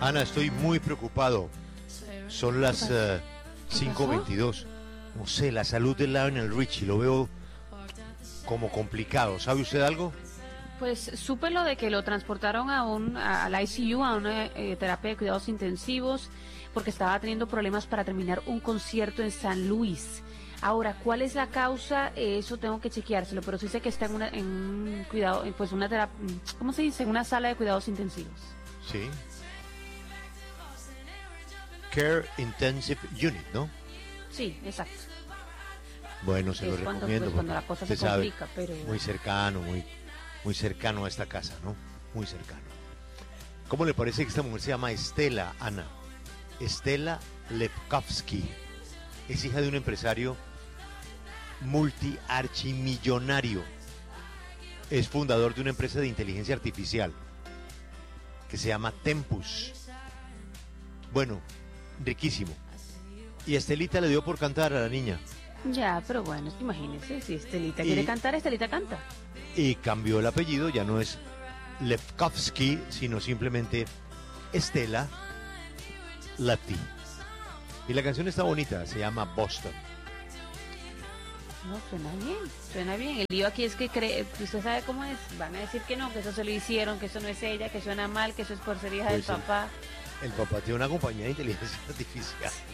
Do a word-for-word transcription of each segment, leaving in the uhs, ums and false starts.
Ana, estoy muy preocupado. Son las uh, cinco veintidós. No sé, la salud de Lionel Richie lo veo como complicado. ¿Sabe usted algo? Pues supe lo de que lo transportaron a un al I C U, a una eh, terapia de cuidados intensivos, porque estaba teniendo problemas para terminar un concierto en San Luis. Ahora, ¿cuál es la causa? Eh, eso tengo que chequeárselo, pero sí sé que está en una en un cuidado, pues una terapia, ¿cómo se dice? En una sala de cuidados intensivos. Sí. Care Intensive Unit, ¿no? Sí, exacto. Bueno, se es lo cuando, recomiendo. pues, cuando la cosa se complica, pero muy cercano, muy, muy cercano a esta casa, ¿no? Muy cercano. ¿Cómo le parece que esta mujer se llama Estela, Ana? Estela Lepkowski. Es hija de un empresario multiarchimillonario. Es fundador de una empresa de inteligencia artificial que se llama Tempus. Bueno, riquísimo. Y Estelita le dio por cantar a la niña. Ya, pero bueno, imagínese, si Estelita y, quiere cantar, Estelita canta. Y cambió el apellido, ya no es Lepkowski, sino simplemente Estela Lepti. Y la canción está bonita, se llama Boston. No, suena bien, suena bien. El lío aquí es que cree, usted sabe cómo es, van a decir que no, que eso se lo hicieron, que eso no es ella, que suena mal, que eso es por ser hija pues del papá. El, el papá tiene una compañía de inteligencia artificial. Sí.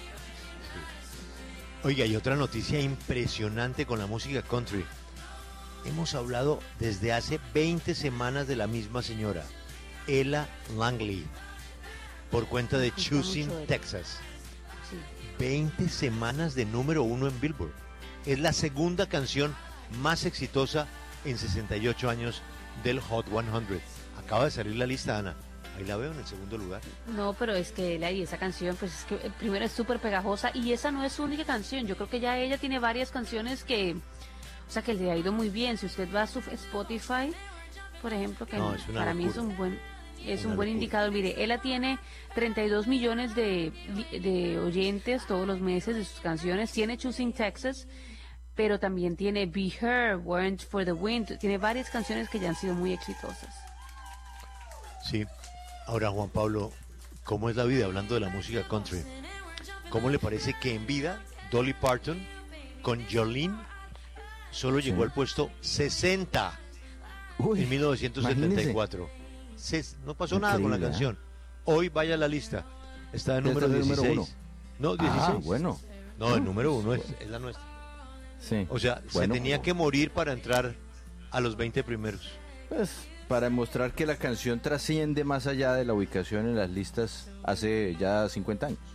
Oiga, y otra noticia impresionante con la música country. Hemos hablado desde hace veinte semanas de la misma señora, Ella Langley, por cuenta de Choosing Texas. Sí. veinte semanas de número uno en Billboard. Es la segunda canción más exitosa en sesenta y ocho años del Hot cien. Acaba de salir la lista, Ana. Ahí la veo en el segundo lugar. No, pero es que ella y esa canción, pues es que primero es súper pegajosa y esa no es su única canción. Yo creo que ya ella tiene varias canciones que, o sea, que le ha ido muy bien. Si usted va a su Spotify, por ejemplo, que no, es una para locura. mí es un buen... Es Una un buen locura. indicador. Mire, ella tiene treinta y dos millones de, de oyentes todos los meses de sus canciones. Tiene Choosing Texas, pero también tiene Be Her, Weren't for the Wind. Tiene varias canciones que ya han sido muy exitosas. Sí. Ahora, Juan Pablo, ¿cómo es la vida hablando de la música country? ¿Cómo le parece que en vida Dolly Parton con Jolene solo llegó sí. al puesto sesenta Uy, en mil novecientos setenta y cuatro? No pasó Increíble, nada con la ¿eh? canción. Hoy vaya a la lista. Está en Esta número es el número dieciséis. uno. No, dieciséis. Ah, bueno. No, el número uno es, es la nuestra. Sí. O sea, bueno, se tenía como... que morir para entrar a los veinte primeros. Pues para demostrar que la canción trasciende más allá de la ubicación en las listas hace ya cincuenta años.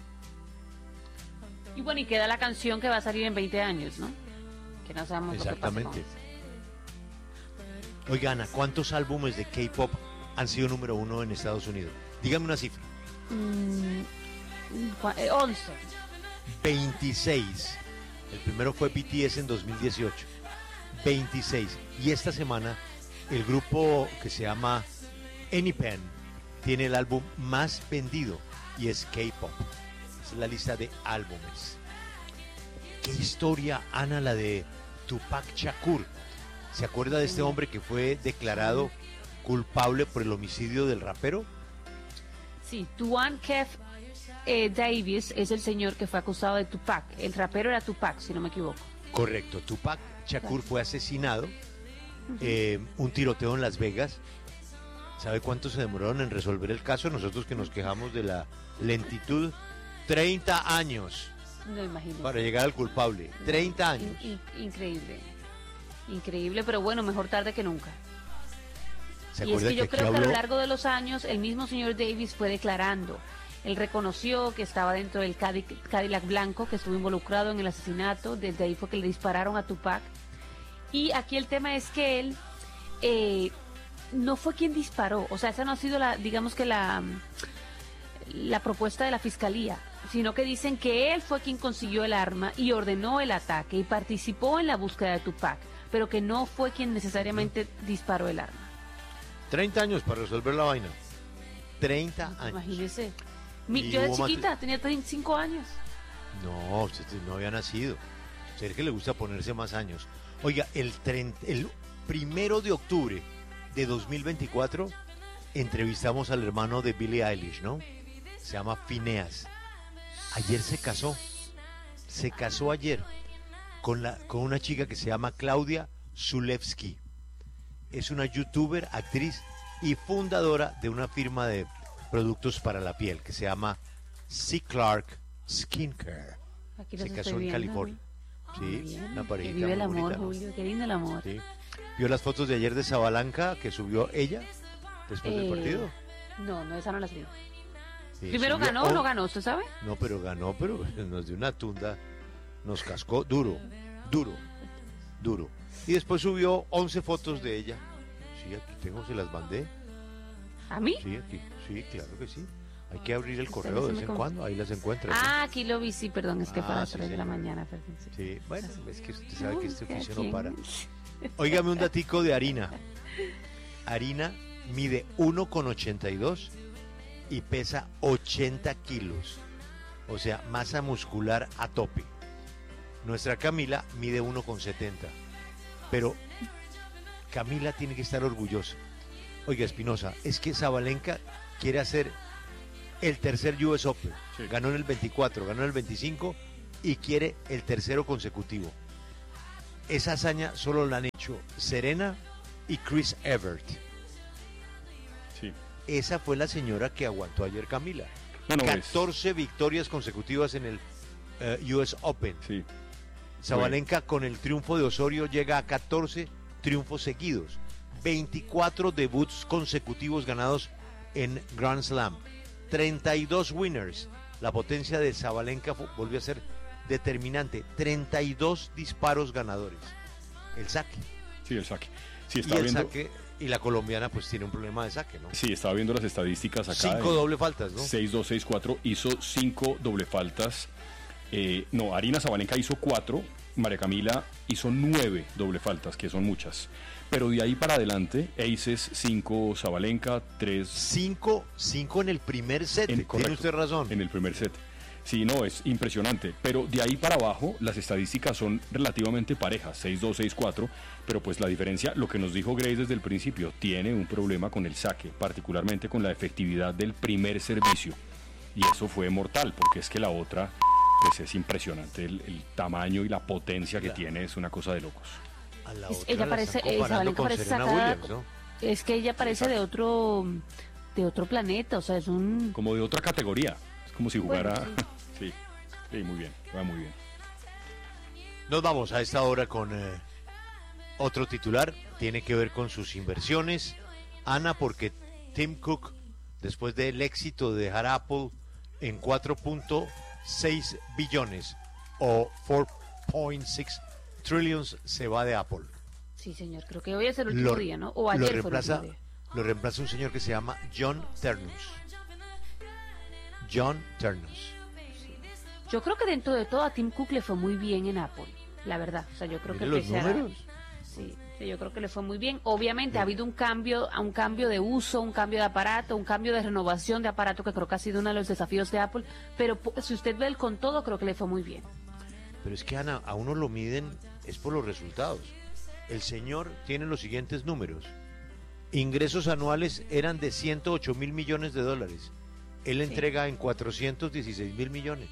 Y bueno, y queda la canción que va a salir en veinte años, ¿no? Que no sabemos Exactamente. lo que pasa con... Oiga, Ana, ¿cuántos álbumes de K-pop han sido número uno en Estados Unidos? Dígame una cifra. Mm, eh, once. veintiséis. El primero fue B T S en dos mil dieciocho. veintiséis. Y esta semana el grupo que se llama Anypen tiene el álbum más vendido y es K-pop. Es la lista de álbumes. ¿Qué historia, Ana, la de Tupac Shakur? ¿Se acuerda de este hombre que fue declarado culpable por el homicidio del rapero? Sí, Tuan Kef eh, Davis es el señor que fue acusado de Tupac. El rapero era Tupac, si no me equivoco. Correcto, Tupac Shakur fue asesinado, eh, un tiroteo en Las Vegas. ¿Sabe cuánto se demoraron en resolver el caso? Nosotros que nos quejamos de la lentitud, treinta años No imagino. para llegar al culpable, treinta años. In, in, increíble, increíble, pero bueno, mejor tarde que nunca. ¿Se Y es acuerda que yo que creo que habló? a lo largo de los años el mismo señor Davis fue declarando. Él reconoció que estaba dentro del Cadillac blanco, que estuvo involucrado en el asesinato. Desde ahí fue que le dispararon a Tupac. Y aquí el tema es que él eh, no fue quien disparó. O sea, esa no ha sido la, digamos que la, la propuesta de la fiscalía, sino que dicen que él fue quien consiguió el arma y ordenó el ataque y participó en la búsqueda de Tupac, pero que no fue quien necesariamente disparó el arma. treinta años para resolver la vaina. treinta años. Imagínese. Mi, Y yo de hubo más- chiquita, tenía cinco años. No, usted no había nacido. Ser que le gusta ponerse más años. Oiga, el, treinta el primero de octubre de dos mil veinticuatro entrevistamos al hermano de Billie Eilish, ¿no? Se llama Phineas. Ayer se casó. Se casó ayer con, la, con una chica que se llama Claudia Zulewski. Es una youtuber, actriz y fundadora de una firma de productos para la piel que se llama C. Clark Skincare. Aquí Se los casó estoy en viendo, California. muy Sí, bien. una Que parejita vive el muy amor, bonita, ¿no? Julio, qué lindo el amor. Sí. ¿Vio las fotos de ayer de Sabalanca que subió ella después del Eh, partido? No, no, esa no las vi. Sí, Primero subió- ganó o oh, no ganó, ¿usted sabe? No, pero ganó, pero nos dio una tunda, nos cascó duro, duro, duro. Y después subió once fotos de ella. Sí, aquí tengo, se las mandé. ¿A mí? Sí, aquí, sí, claro que sí. Hay que abrir el Usted correo sí de me vez en con- cuando, ahí las encuentra. ¿sí? Ah, aquí lo vi, sí, perdón, es que Ah, para las sí, tres de la señora. mañana, perdón. Sí. Sí, bueno, es que usted sabe No, que este cada oficio no quien. para. Óigame un datico de Harina. Harina mide uno con ochenta y dos y pesa ochenta kilos. O sea, masa muscular a tope. Nuestra Camila mide uno con setenta. Pero Camila tiene que estar orgullosa. Oiga, Espinosa, es que Sabalenka quiere hacer el tercer U S Open. Sí. Ganó en el veinticuatro, ganó en el veinticinco y quiere el tercero consecutivo. Esa hazaña solo la han hecho Serena y Chris Evert. Sí. Esa fue la señora que aguantó ayer Camila. No, no, es- catorce victorias consecutivas en el eh, U S Open. Sí. Sabalenka con el triunfo de Osorio llega a catorce triunfos seguidos. veinticuatro debuts consecutivos ganados en Grand Slam. treinta y dos winners. La potencia de Sabalenka fu- volvió a ser determinante. treinta y dos disparos ganadores. El saque. Sí, el saque. Sí, Y estaba el viendo, saque y la colombiana pues tiene un problema de saque, ¿no? sí, estaba viendo las estadísticas acá. Cinco en doble faltas, ¿no? seis dos seis cuatro hizo cinco doble faltas. Eh, no, Arina Sabalenka hizo cuatro, María Camila hizo nueve doble faltas, que son muchas. Pero de ahí para adelante, aces cinco Sabalenka, tres Cinco, cinco en el primer set. En- Tiene correcto. usted razón. en el primer set. Sí, no, es impresionante. Pero de ahí para abajo, las estadísticas son relativamente parejas, seis dos seis cuatro. Pero pues la diferencia, lo que nos dijo Grace desde el principio, tiene un problema con el saque, particularmente con la efectividad del primer servicio. Y eso fue mortal, porque es que la otra, pues es impresionante. El, el tamaño y la potencia que Claro. tiene es una cosa de locos. A la Es- otra ella la parece, están eh, comparando Sabalenka con parece Serena sacada, Williams, ¿no? es que ella parece de otro, de otro planeta, o sea, es un... Como de otra categoría. Es como si Bueno, jugara... sí. sí, muy bien, va muy bien. Nos vamos a esta hora con eh, otro titular. Tiene que ver con sus inversiones. Ana, porque Tim Cook, después del éxito de dejar Apple en cuatro punto seis billones o cuatro punto seis trillions, se va de Apple. Sí, señor, creo que hoy es el último día, ¿no? O ayer lo fue el reemplaza, último día. lo reemplaza un señor que se llama John Ternus. John Ternus. Yo creo que dentro de todo a Tim Cook le fue muy bien en Apple, la verdad. O sea, yo creo Mire que los pese a- números. Sí, sí, yo creo que le fue muy bien. Obviamente ha habido un cambio, un cambio de uso, un cambio de aparato, un cambio de renovación de aparato que creo que ha sido uno de los desafíos de Apple. Pero po- si usted ve el con todo, creo que le fue muy bien. Pero es que, Ana, a uno lo miden es por los resultados. El señor tiene los siguientes números. Ingresos anuales eran de ciento ocho mil millones de dólares. Él entrega en cuatrocientos dieciséis mil millones.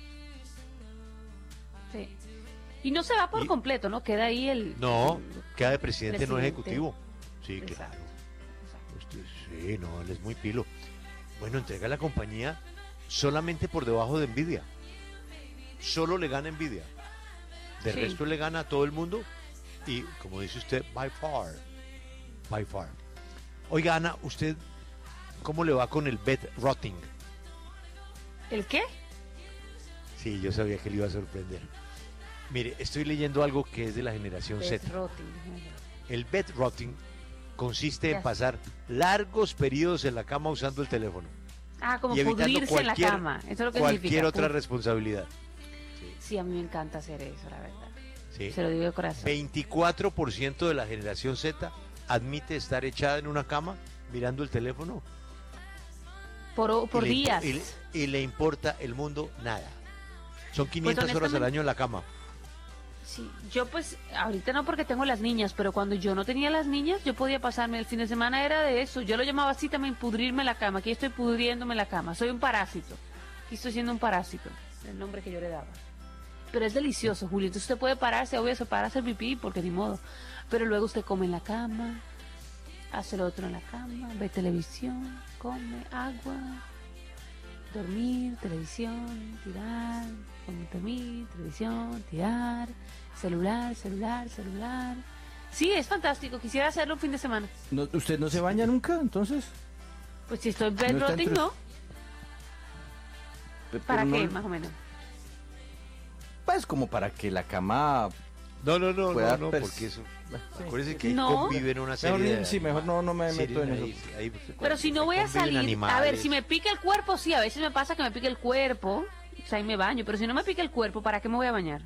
Sí. Y no se va por Y- completo, ¿no? Queda ahí el... No, queda de presidente, no Presidente. ejecutivo. Sí, Exacto, claro. exacto. Usted- sí, no, él es muy pilo. Bueno, entrega la compañía solamente por debajo de Nvidia. Solo le gana Nvidia. De Sí. resto le gana a todo el mundo. Y como dice usted, by far. By far. Oiga, Ana, ¿usted cómo le va con el bet rotting? ¿El qué? Sí, yo sabía que le iba a sorprender. Mire, estoy leyendo algo que es de la generación Z. Beth Rotting. El bed rotting consiste Ya en sé. pasar largos periodos en la cama usando el teléfono Ah, como y evitando pudrirse en la cualquier, cama. Eso es lo que cualquier significa. otra pud- responsabilidad. Sí, a mí me encanta hacer eso, la verdad. Sí. Se lo digo de corazón. veinticuatro por ciento de la generación Z admite estar echada en una cama mirando el teléfono Por, o- por y, le, impo- días. y le- y le importa el mundo nada. Son quinientas horas al honestamente- año en la cama. Sí, yo pues ahorita no porque tengo las niñas, pero cuando yo no tenía las niñas, yo podía pasarme el fin de semana, era de eso. Yo lo llamaba así también, pudrirme la cama. Aquí estoy pudriéndome la cama. Soy un parásito. Aquí estoy siendo un parásito, el nombre que yo le daba. Pero es delicioso, Julio. Entonces usted puede pararse, obvio, se para a hacer pipí, porque ni modo. Pero luego usted come en la cama, hace lo otro en la cama, ve televisión, come, agua, dormir, televisión, tirar, comer, dormir, televisión, tirar, celular, celular, celular. Sí, es fantástico. Quisiera hacerlo un fin de semana. No, ¿usted no se baña nunca, entonces? Pues si estoy No está bedrotting, entre- ¿no? Pe- ¿Para pero qué, no- más o menos? Pues como para que la cama... No, no, no, Pueda no, no, pers- porque eso... Acuérdense que ahí No. conviven una Mejor, serie de... sí, mejor no, no me series meto en ahí- eso. ahí- Pero si no voy a conviven salir, a ver, animales. si me pica el cuerpo, sí, a veces me pasa que me pica el cuerpo, o sea, ahí me baño, pero si no me pica el cuerpo, ¿para qué me voy a bañar?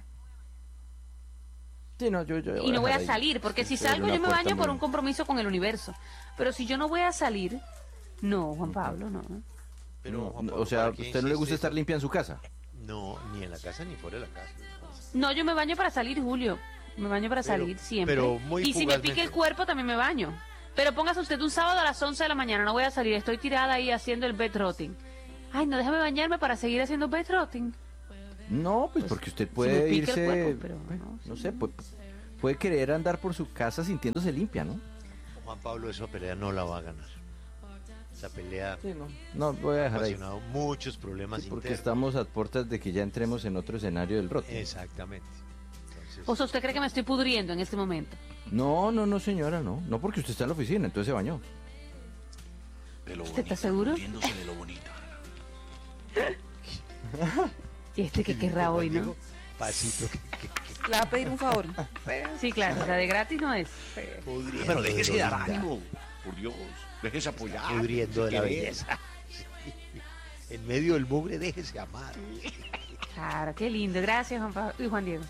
Sí, no, yo, yo Y no voy a dejar ahí. salir, porque si Sí, abrir salgo una yo me puerta baño por muy- un compromiso con el universo. Pero si yo no voy a salir, no, Juan Pablo, no. Pero, No, Juan no, Pablo, o sea, ¿a ¿para qué usted no le gusta insiste estar eso? limpia en su casa? No, ni en la casa ni fuera de la casa. No, yo me baño para salir, Julio. Me baño para Pero- salir siempre. pero muy y si me pica fugazmente. el cuerpo, también me baño. Pero póngase usted un sábado a las once de la mañana, no voy a salir, estoy tirada ahí haciendo el bed rotting. Ay, no, déjame bañarme para seguir haciendo bed rotting. No, pues, Pues, porque usted si puede me pica el irse... cuerpo, pero pues, no, no sí. sé, puede, puede querer andar por su casa sintiéndose limpia, ¿no? Juan Pablo, esa pelea no la va a ganar. Esa pelea Sí, no. No, voy a ha dejar ahí. ocasionado muchos problemas Sí, porque internos. estamos a puertas de que ya entremos en otro escenario del roto. Exactamente. Entonces, O sea, ¿usted cree que me estoy pudriendo en este momento? No, no, no, señora, no. No, porque usted está en la oficina, entonces se bañó. De lo ¿Usted está bonito, seguro? muriéndose de lo bonito. ¿Y este que querrá hoy, no? Diego, pasito que, que- que Le va a pedir un favor. Sí, claro, o sea, de gratis no es. pudriendo Pero de déjese lo dar linda, ánimo, por Dios. Déjese apoyar. pudriendo de si la quiere. belleza. Sí. En medio del mugre, déjese amar. Claro, qué lindo. Gracias, Juan, Pablo, y Juan Diego.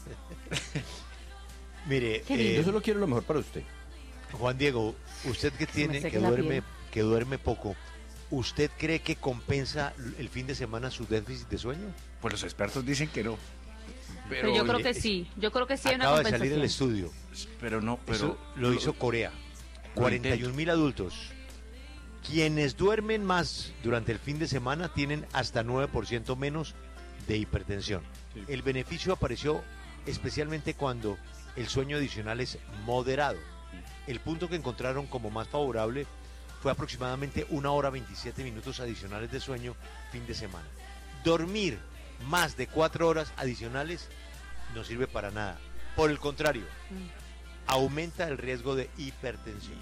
Mire, Qué lindo. eh, Yo solo quiero lo mejor para usted. Juan Diego, usted que tiene, seque que la duerme, piel. que duerme poco, ¿usted cree que compensa el fin de semana su déficit de sueño? Pues los expertos dicen que no. Pero, Pero, yo creo oye, que sí. Yo creo que sí hay una Acaba de compensación. salir el estudio. pero no, pero Eso lo hizo Corea. cuarenta y un mil adultos. Quienes duermen más durante el fin de semana tienen hasta nueve por ciento menos de hipertensión. Sí. El beneficio apareció especialmente cuando el sueño adicional es moderado. El punto que encontraron como más favorable fue aproximadamente una hora veintisiete minutos adicionales de sueño fin de semana. Dormir más de cuatro horas adicionales no sirve para nada. Por el contrario, aumenta el riesgo de hipertensión.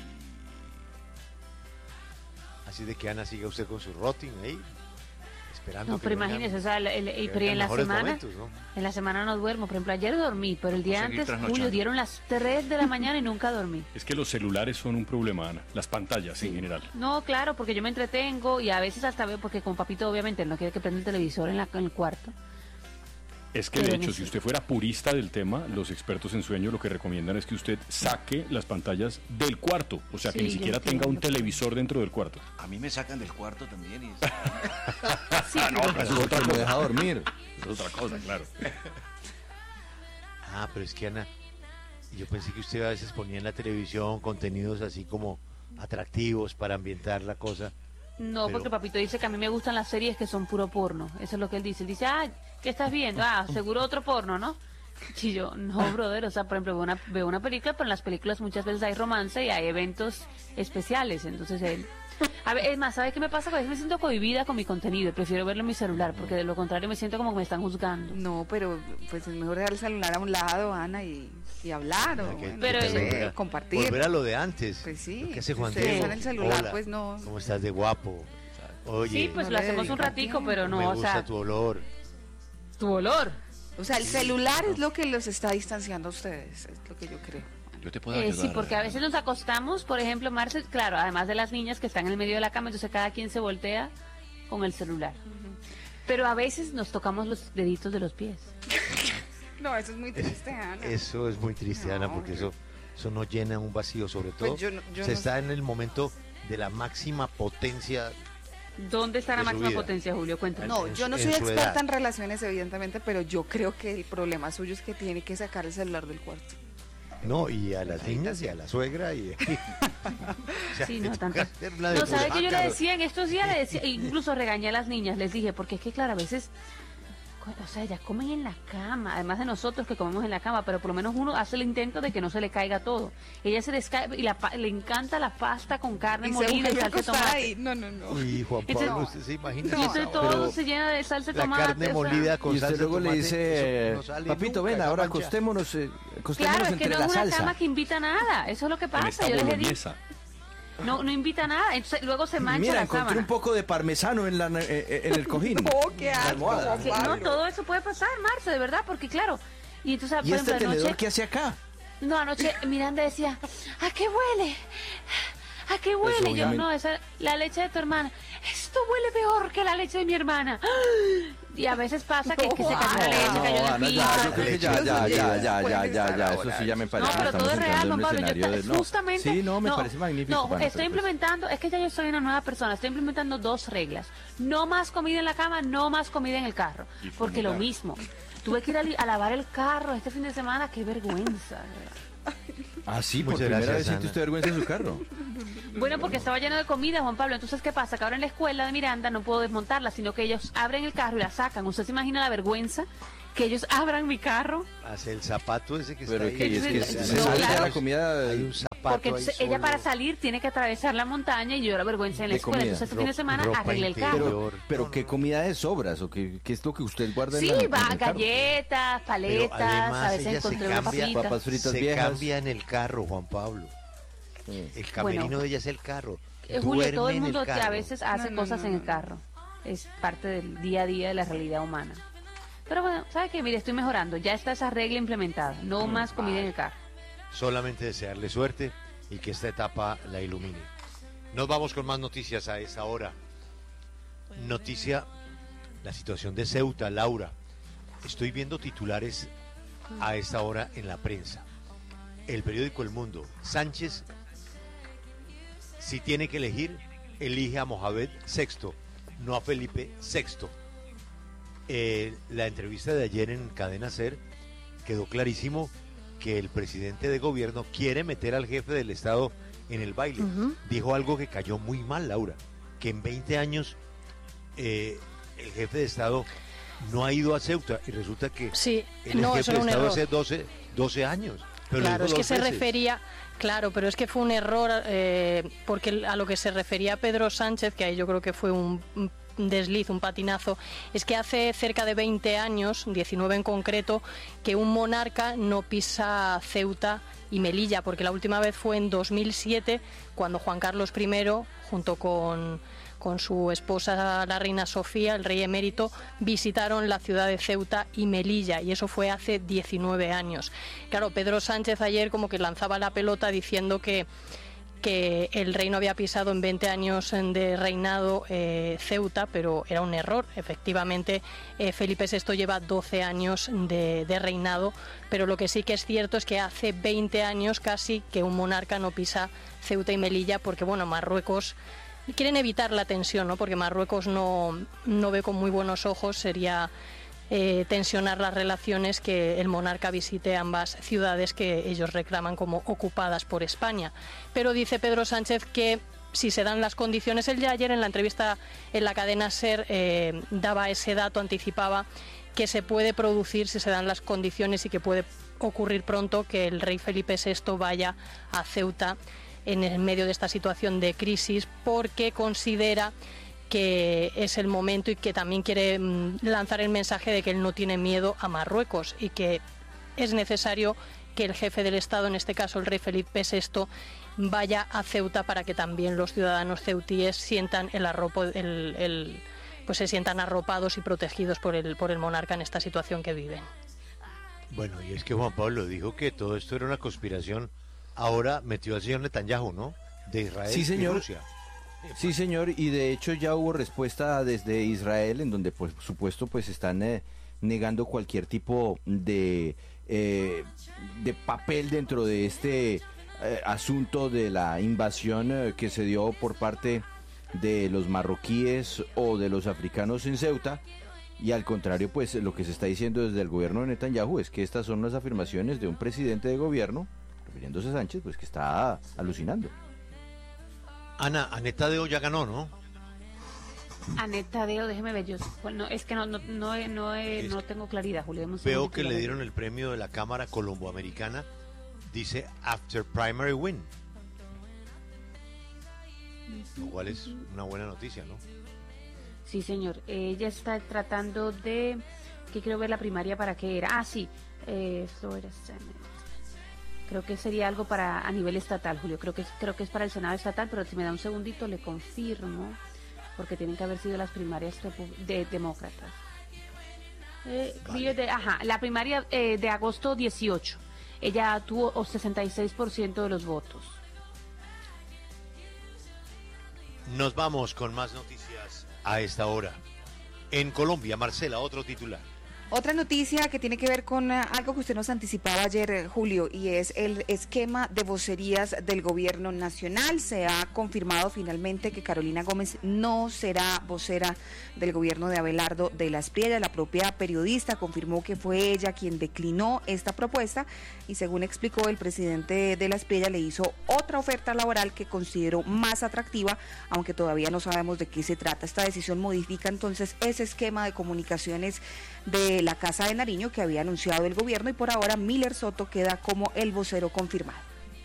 Así de que Ana, siga usted con su rotting ahí, esperando No, que pero vengan- imagínese, o sea, el, el- que pero vengan en la mejores semana, momentos, ¿no? en la semana no duermo. Por ejemplo, ayer dormí, pero el día Seguir antes, trasnochando. Julio, dieron las tres de la mañana y nunca dormí. Es que los celulares son un problema, Ana. Las pantallas en general. No, claro, porque yo me entretengo y a veces hasta veo, porque con papito obviamente no quiere que prenda el televisor en, la, en el cuarto. Es que de Pero hecho, no si sé. usted fuera purista del tema, los expertos en sueño lo que recomiendan es que usted saque las pantallas del cuarto. O sea, que Sí, ni yo siquiera entiendo tenga un lo que- televisor dentro del cuarto. a mí me sacan del cuarto también y Sí, no, pero- pero Eso es otra lo deja dormir. Es otra cosa, claro. Ah, pero es que Ana, yo pensé que usted a veces ponía en la televisión contenidos así como atractivos para ambientar la cosa. No, Pero- porque papito dice que a mí me gustan las series que son puro porno. Eso es lo que él dice. Él dice, ah, ¿qué estás viendo? Ah, seguro otro porno, ¿no? Y yo, no, brother, o sea, por ejemplo, veo una, veo una película, pero en las películas muchas veces hay romance y hay eventos especiales. Entonces él... A ver, es más, ¿sabe qué me pasa? Que a veces me siento cohibida con mi contenido y prefiero verlo en mi celular, porque de lo contrario me siento como que me están juzgando. No, pero pues es mejor dejar el celular a un lado, Ana, y, y hablar o Hay que- bueno, Pero no es- sé, volver a- compartir. Volver a lo de antes. Pues sí, Lo que hace si Juan ustedes Diego. están en el celular, Hola, pues no. ¿cómo estás de guapo? Oye, Sí, pues no lo le hacemos un dedica ratico, tiempo. pero no, me o gusta sea, tu olor. tu olor. O sea, el celular es lo que los está distanciando a ustedes, es lo que yo creo. yo te puedo Eh, ayudar. sí, porque a veces nos acostamos, por ejemplo, Marce, claro, además de las niñas que están en el medio de la cama, entonces cada quien se voltea con el celular. Pero a veces nos tocamos los deditos de los pies. No, eso es muy triste, Ana. Eso es muy triste, No, Ana, porque hombre. eso, eso nos llena un vacío, sobre todo. Pues yo no- yo se no está en el momento de la máxima potencia ¿Dónde está la de su máxima vida. potencia, Julio? Cuéntame. No, en yo su- no en soy su experta edad. en relaciones, evidentemente, pero yo creo que el problema suyo es que tiene que sacar el celular del cuarto. No, y a las niñas y a la suegra y... o sea, Sí, te no, toca tanto. hacer una No, ¿sabes depuración. que yo le Claro. decía en estos días? Le decía, incluso regañé a las niñas, les dije, porque es que, claro, a veces, o sea, ellas comen en la cama, además de nosotros que comemos en la cama, pero por lo menos uno hace el intento de que no se le caiga todo. Ella se les cae, y la, pa- le encanta la pasta con carne Y se molida y vuelve a salsa de acostar tomate. ahí. No, no, no. Uy, Juan Entonces- Pablo, usted se imagina. Y entonces esa todo hora. se llena de salsa de La tomate. carne o sea. molida con Y usted salsa de luego le tomate, dice, eso no sale papito, nunca, ven, esa ahora mancha. acostémonos, eh, acostémonos Claro, es que entre no la es una salsa. cama que invita a nada, eso es lo que En pasa. esta Yo les he dicho, boloñesa. no, no invita a nada, entonces luego se mancha Mira, la encontré sábana. un poco de parmesano en, la, eh, eh, en el cojín. Oh, qué La asco, almohada. Juan Que no, Pablo. todo eso puede pasar, Marce, de verdad, porque claro. Y entonces, ¿Y por este ejemplo, tenedor anoche, qué hace acá? no, anoche Miranda decía, ¿a qué huele? ¿A qué huele? Pues, Y yo, obviamente. no, esa la leche de tu hermana. Esto huele peor que la leche de mi hermana. Y a veces pasa que, que se cayó la leche, No, cayó en el Ana, piso. ya, yo creo que ya, Leche ya, de ya, soya. ya, ya, Pueden ya, estar ya, ahora. eso sí ya me parece No, que pero todo estamos es real, entrando en don un Pablo. Yo escenario ta- de... no. justamente. Sí, no, me parece magnífico. No, Juana, estoy pero pues- implementando, es que ya yo soy una nueva persona, estoy implementando dos reglas. No más comida en la cama, no más comida en el carro. Y Porque lo fumigar. mismo. Tuve que ir a, li- a lavar el carro este fin de semana, qué vergüenza. de verdad. Ah, sí, por Muchas primera gracias, vez siente Ana. usted vergüenza en su carro. Bueno, porque estaba lleno de comida, Juan Pablo. Entonces, ¿qué pasa? Que ahora en la escuela de Miranda no puedo desmontarla, sino que ellos abren el carro y la sacan. ¿Usted se imagina la vergüenza? Que ellos abran mi carro. Hace el zapato ese que Pero está es que, ahí. es que Entonces, se no, sale ya claro. la comida... Hay un zapato Porque ahí entonces ella solo. para salir tiene que atravesar la montaña y yo la vergüenza en la De escuela. comida. Entonces, este fin de Ro- semana ropa arreglé el interior. carro. Pero, pero No, ¿qué no. comida de sobras? ¿O qué, qué es lo que usted guarda en Sí, la en va, el carro? galletas, Pero paletas, además a veces ella se encontré una cambia- papita. Papas fritas se viejas. cambia en el carro, Juan Pablo. Sí. El camerino Bueno. de ella es el carro. Eh, Julio, todo Duerme el en mundo que a carro. veces hace No, no, cosas no, en no, el no. carro. Es parte del día a día de la realidad humana. Pero bueno, ¿sabe qué? Mire, estoy mejorando. Ya está esa regla implementada. No más comida en el carro. Solamente desearle suerte y que esta etapa la ilumine. Nos vamos con más noticias a esa hora. Noticia, la situación de Ceuta, Laura. Estoy viendo titulares a esta hora en la prensa. El periódico El Mundo. Sánchez, si tiene que elegir, elige a Mohamed sexto, no a Felipe sexto. Eh, la entrevista de ayer en Cadena Ser quedó clarísimo que el presidente de gobierno quiere meter al jefe del Estado en el baile. Ujú. Dijo algo que cayó muy mal, Laura, que en veinte años eh, el jefe de Estado no ha ido a Ceuta y resulta que Sí, el no, jefe eso de era un Estado error. hace doce, doce años. Pero lo Claro, dijo es que dos se veces. refería, claro, pero es que fue un error, eh, porque a lo que se refería Pedro Sánchez, que ahí yo creo que fue un, un desliz, un patinazo, es que hace cerca de veinte años, diecinueve en concreto, que un monarca no pisa Ceuta y Melilla, porque la última vez fue en dos mil siete, cuando Juan Carlos primero, junto con... con su esposa la reina Sofía, el rey emérito, visitaron la ciudad de Ceuta y Melilla, y eso fue hace diecinueve años. Claro, Pedro Sánchez ayer como que lanzaba la pelota diciendo que, que el rey no había pisado en veinte años de reinado eh, Ceuta, pero era un error. Efectivamente, eh, Felipe sexto lleva doce años de, de reinado, pero lo que sí que es cierto es que hace veinte años casi que un monarca no pisa Ceuta y Melilla, porque bueno, Marruecos... Quieren evitar la tensión, ¿no? Porque Marruecos no, no ve con muy buenos ojos, sería eh, tensionar las relaciones que el monarca visite ambas ciudades que ellos reclaman como ocupadas por España. Pero dice Pedro Sánchez que si se dan las condiciones, él ya ayer en la entrevista en la cadena SER eh, daba ese dato, anticipaba que se puede producir si se dan las condiciones y que puede ocurrir pronto que el rey Felipe sexto vaya a Ceuta en el medio de esta situación de crisis, porque considera que es el momento y que también quiere mm, lanzar el mensaje de que él no tiene miedo a Marruecos y que es necesario que el jefe del Estado, en este caso el rey Felipe sexto, vaya a Ceuta para que también los ciudadanos ceutíes sientan el arropo, el, el, pues se sientan arropados y protegidos por el, por el monarca en esta situación que viven. Bueno, y es que Juan Pablo dijo que todo esto era una conspiración. Ahora metió al señor Netanyahu, ¿no? De Israel Sí, señor. y Rusia. Sí, señor, y de hecho ya hubo respuesta desde Israel, en donde por supuesto pues están eh, negando cualquier tipo de, eh, de papel dentro de este eh, asunto de la invasión eh, que se dio por parte de los marroquíes o de los africanos en Ceuta. Y al contrario, pues lo que se está diciendo desde el gobierno de Netanyahu es que estas son las afirmaciones de un presidente de gobierno, refiriéndose a Sánchez, pues que está alucinando. Ana, Aneta Deo ya ganó, ¿no? Aneta Deo, déjeme ver, yo, bueno, es que no, no, no, no, no, Es no tengo claridad, Julio. deme un Veo segundito que y la le veo. dieron el premio de la Cámara Colomboamericana. Dice After Primary Win. Lo cual es una buena noticia, ¿no? Sí, señor. Ella está tratando de... que quiero ver la primaria para qué era. Ah, sí. Eh, Florida Senate. Creo que sería algo para a nivel estatal, Julio. Creo que es, creo que es para el Senado estatal, pero si me da un segundito le confirmo, porque tienen que haber sido las primarias repu- de demócratas. Eh, Vale. de, ajá, la primaria eh, de agosto dieciocho. Ella tuvo oh, sesenta y seis por ciento de los votos. Nos vamos con más noticias a esta hora. En Colombia, Marcela, otro titular. Otra noticia que tiene que ver con eh, algo que usted nos anticipaba ayer, eh, Julio, y es el esquema de vocerías del gobierno nacional. Se ha confirmado finalmente que Carolina Gómez no será vocera del gobierno de Abelardo de la Espriella. La propia periodista confirmó que fue ella quien declinó esta propuesta y, según explicó, el presidente de la Espriella le hizo otra oferta laboral que consideró más atractiva, aunque todavía no sabemos de qué se trata. Esta decisión modifica entonces ese esquema de comunicaciones de la Casa de Nariño que había anunciado el gobierno, y por ahora Miller Soto queda como el vocero confirmado.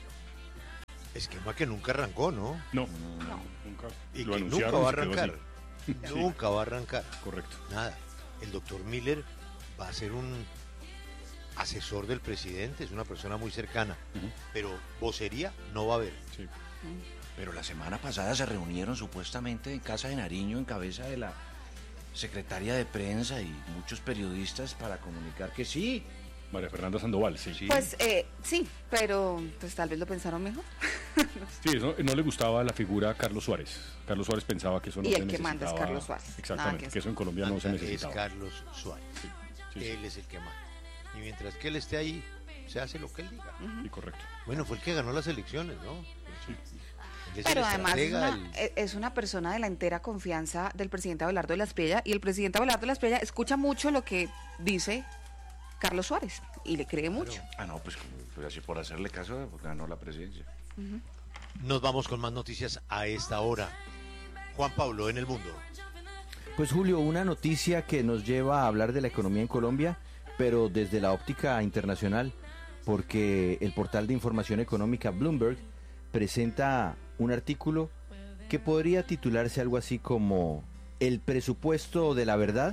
Esquema que nunca arrancó, ¿no? No, nunca. Y Lo que nunca anunciaron va a y se quedó arrancar. así. Nunca va a arrancar. Correcto. Nada. El doctor Miller va a ser un asesor del presidente, es una persona muy cercana, Ujú. pero vocería no va a haber. Sí. Pero la semana pasada se reunieron supuestamente en Casa de Nariño en cabeza de la secretaria de prensa y muchos periodistas para comunicar que sí. María Fernanda Sandoval, sí. Sí. Pues eh, sí, pero pues tal vez lo pensaron mejor. Sí, eso no le gustaba la figura a Carlos Suárez. Carlos Suárez pensaba que eso no Y se el que necesitaba. manda es Carlos Suárez. Nada Exactamente, que que eso en Colombia no se Anda, es necesitaba. Carlos Suárez. Sí, sí, sí. Él es el que manda. Y mientras que él esté ahí, se hace lo que él diga. Sí, correcto. Bueno, fue el que ganó las elecciones, ¿no? Sí. Él es Pero el además es estratega, una, el- e- es una persona de la entera confianza del presidente Abelardo de la Espriella, y el presidente Abelardo de la Espriella escucha mucho lo que dice Carlos Suárez y le cree mucho. Ah, no, pues, pues así por hacerle caso, pues, ganó la presidencia. Nos vamos con más noticias a esta hora. Juan Pablo, en el mundo. Pues Julio, una noticia que nos lleva a hablar de la economía en Colombia, pero desde la óptica internacional, porque el portal de información económica Bloomberg presenta un artículo que podría titularse algo así como "El presupuesto de la verdad,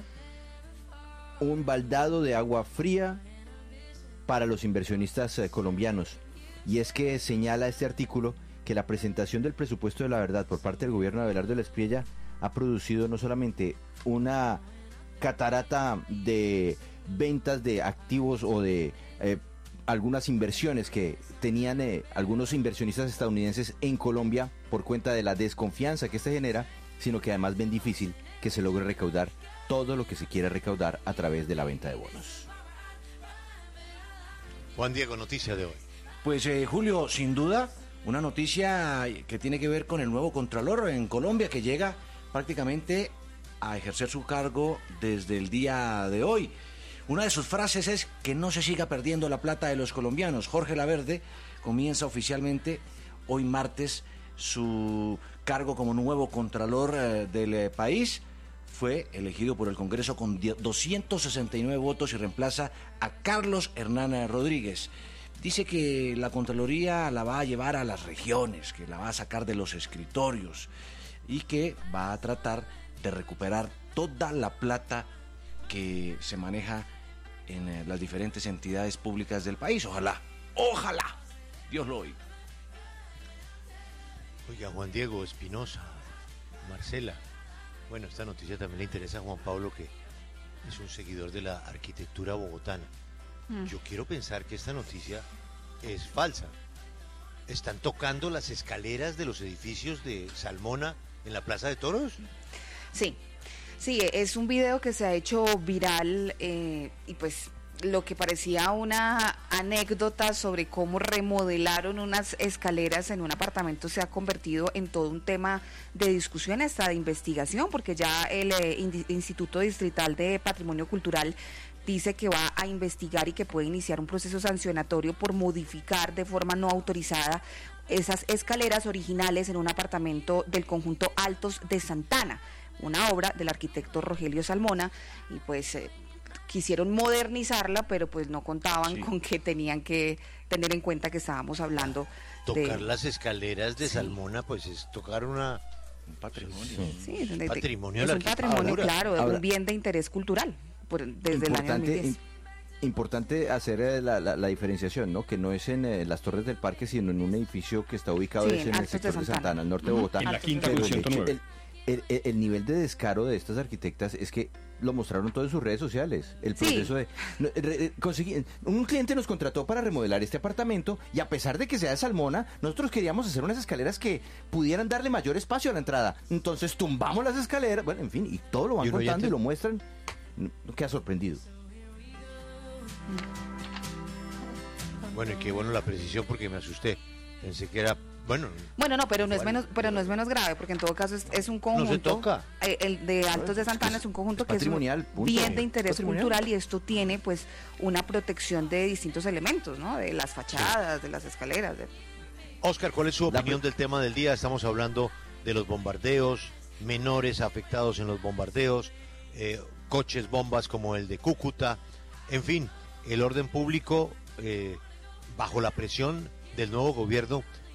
un baldado de agua fría para los inversionistas eh, colombianos". Y es que señala este artículo que la presentación del presupuesto de la verdad por parte del gobierno de Abelardo de la Espriella ha producido no solamente una catarata de ventas de activos o de eh, algunas inversiones que tenían eh, algunos inversionistas estadounidenses en Colombia por cuenta de la desconfianza que este genera, sino que además ven difícil que se logre recaudar todo lo que se quiere recaudar a través de la venta de bonos. Juan Diego, noticia de hoy. Pues eh, Julio, sin duda, una noticia que tiene que ver con el nuevo Contralor en Colombia, que llega prácticamente a ejercer su cargo desde el día de hoy. Una de sus frases es que no se siga perdiendo la plata de los colombianos. Jorge Laverde comienza oficialmente hoy martes su cargo como nuevo Contralor eh, del eh, país. Fue elegido por el Congreso con doscientos sesenta y nueve votos y reemplaza a Carlos Hernán Rodríguez. Dice que la Contraloría la va a llevar a las regiones, que la va a sacar de los escritorios y que va a tratar de recuperar toda la plata que se maneja en eh, las diferentes entidades públicas del país. Ojalá, ojalá, Dios lo oiga. Oiga, Juan Diego Espinosa, Marcela. Bueno, esta noticia también le interesa a Juan Pablo, que es un seguidor de la arquitectura bogotana. Mm. Yo quiero pensar que esta noticia es falsa. ¿Están tocando las escaleras de los edificios de Salmona en la Plaza de Toros? Sí, sí, es un video que se ha hecho viral eh, y pues lo que parecía una anécdota sobre cómo remodelaron unas escaleras en un apartamento se ha convertido en todo un tema de discusión, hasta de investigación, porque ya el eh, Instituto Distrital de Patrimonio Cultural dice que va a investigar y que puede iniciar un proceso sancionatorio por modificar de forma no autorizada esas escaleras originales en un apartamento del conjunto Altos de Santana, una obra del arquitecto Rogelio Salmona, y pues eh, quisieron modernizarla, pero pues no contaban sí. con que tenían que tener en cuenta que estábamos hablando tocar de... las escaleras de sí. Salmona, pues es tocar una un patrimonio, sí, sí, un de, patrimonio, es de un patrimonio, claro, Ahora, un bien de interés cultural por, desde el año dos mil diez. Importante hacer eh, la, la, la diferenciación, ¿no? Que no es en eh, las Torres del Parque, sino en un edificio que está ubicado sí, en, en el sector de Santana, de Santana, al norte uh-huh. de Bogotá. En la quinta Pero con ciento nueve. El, el, el nivel de descaro de estas arquitectas es que lo mostraron todo en sus redes sociales. El proceso sí. de... No, re, conseguí, un cliente nos contrató para remodelar este apartamento y a pesar de que sea de Salmona, nosotros queríamos hacer unas escaleras que pudieran darle mayor espacio a la entrada. Entonces tumbamos las escaleras, bueno, en fin, y todo lo van y contando te... y lo muestran. No, queda sorprendido. Bueno, y qué bueno la precisión porque me asusté. Pensé que era, bueno... Bueno, no, pero no es menos pero no es menos grave, porque en todo caso es, es un conjunto... No se toca. Eh, el de Altos de Santana es, es un conjunto es que es un bien de interés cultural y esto tiene pues una protección de distintos elementos, ¿no? De las fachadas, sí. de las escaleras. De... Oscar, ¿cuál es su opinión del tema del día? Estamos hablando de los bombardeos, menores afectados en los bombardeos, eh, coches bombas como el de Cúcuta, en fin, el orden público... Eh, bajo la presión del nuevo gobierno